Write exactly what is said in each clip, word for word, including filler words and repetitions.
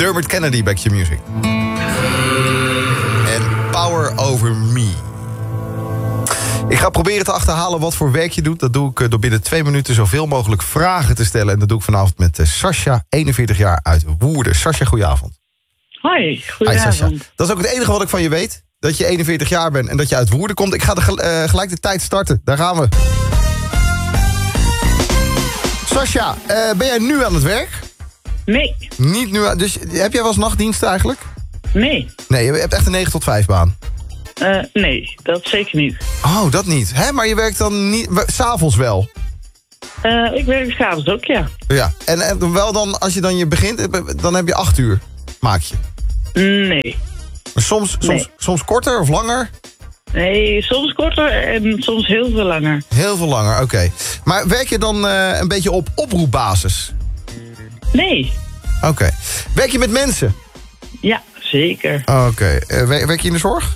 Dermot Kennedy, Back Your Music. En Power Over Me. Ik ga proberen te achterhalen wat voor werk je doet. Dat doe ik door binnen twee minuten zoveel mogelijk vragen te stellen. En dat doe ik vanavond met Sascha, eenenveertig jaar, uit Woerden. Sascha, goedenavond. Hoi, goedenavond. Hi, Sascha. Dat is ook het enige wat ik van je weet. Dat je eenenveertig jaar bent en dat je uit Woerden komt. Ik ga de, uh, gelijk de tijd starten. Daar gaan we. Sascha, uh, ben jij nu aan het werk? Nee. Niet nu aan, dus heb jij wel eens nachtdienst eigenlijk? Nee. Nee, je hebt echt een negen tot vijf baan. Uh, nee, dat zeker niet. Oh, dat niet. Hè? Maar je werkt dan niet... 's avonds wel? Uh, ik werk 's avonds ook, ja. Ja, en, en wel dan, als je dan je begint, dan heb je acht uur, maak je? Nee. Maar soms, soms, nee. soms korter of langer? Nee, soms korter en soms heel veel langer. Heel veel langer, oké. Okay. Maar werk je dan uh, een beetje op oproepbasis? Nee. Oké. Okay. Werk je met mensen? Ja, zeker. Oké. Okay. Uh, werk je in de zorg?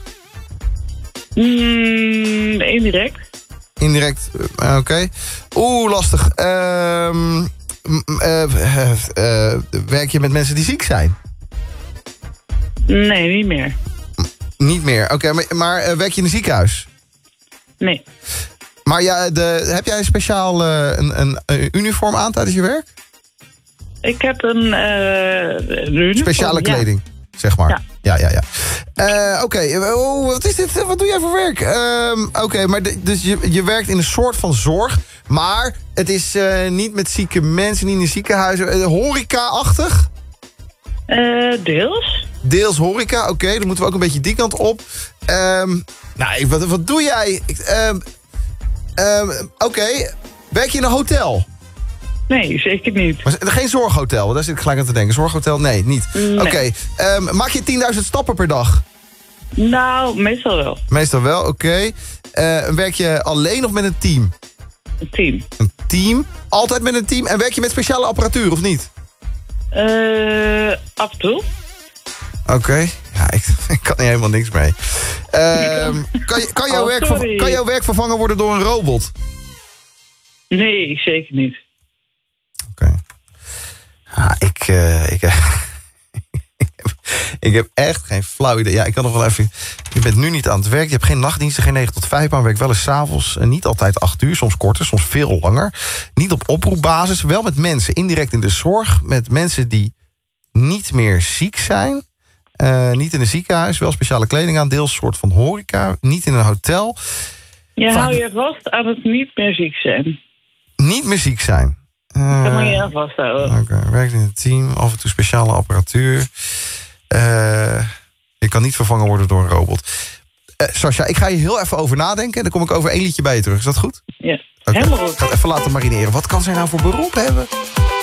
Mm, indirect. Indirect, uh, oké. Okay. Oeh, lastig. Uh, uh, uh, uh, werk je met mensen die ziek zijn? Nee, niet meer. Niet meer, oké. Okay, maar maar uh, werk je in een ziekenhuis? Nee. Maar ja, de, heb jij een speciaal uh, een, een, een uniform aan tijdens je werk? Ik heb een, uh, een uniform, speciale kleding, ja. Zeg maar. Ja, ja, ja. ja. Uh, Oké, okay. oh, wat is dit? Wat doe jij voor werk? Uh, Oké, okay, maar de, dus je, je werkt in een soort van zorg, maar het is uh, niet met zieke mensen, niet in ziekenhuizen. Uh, horeca-achtig? Uh, deels. Deels horeca, oké, okay, dan moeten we ook een beetje die kant op. Um, nou, wat, wat doe jij? Um, um, oké, okay. Werk je in een hotel? Nee, zeker niet. Maar geen zorghotel, daar zit ik gelijk aan te denken. Zorghotel, nee, niet. Nee. Oké, okay. um, maak je tienduizend stappen per dag? Nou, meestal wel. Meestal wel, oké. Okay. Uh, werk je alleen of met een team? Een team. Een team? Altijd met een team? En werk je met speciale apparatuur, of niet? Uh, af en toe. Oké, okay. Ja, ik, ik kan er helemaal niks mee. Um, kan, je, kan, jouw oh, werk ver, kan jouw werk vervangen worden door een robot? Nee, zeker niet. Oké. Okay. Ja, ik, uh, ik, uh, ik heb echt geen flauw idee. Ja, ik kan nog wel even... Je bent nu niet aan het werk. Je hebt geen nachtdiensten, geen negen tot vijf baan. Werk wel eens 's avonds. En niet altijd acht uur, soms korter, soms veel langer. Niet op oproepbasis, wel met mensen. Indirect in de zorg, met mensen die niet meer ziek zijn. Uh, niet in een ziekenhuis, wel speciale kleding aan. Deels soort van horeca. Niet in een hotel. Je hou je vast aan het niet meer ziek zijn. Niet meer ziek zijn. Uh, dat moet je aan vasthouden. Oké, okay. Werkt in een team, af en toe speciale apparatuur. Uh, je kan niet vervangen worden door een robot. Uh, Sascha, ik ga hier heel even over nadenken. En dan kom ik over één liedje bij je terug. Is dat goed? Ja, okay. helemaal goed. Ik ga het even laten marineren. Wat kan zij nou voor beroep hebben?